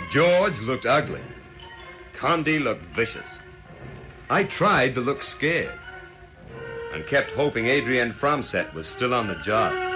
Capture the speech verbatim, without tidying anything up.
George looked ugly. Condi looked vicious. I tried to look scared and kept hoping Adrienne Fromset was still on the job.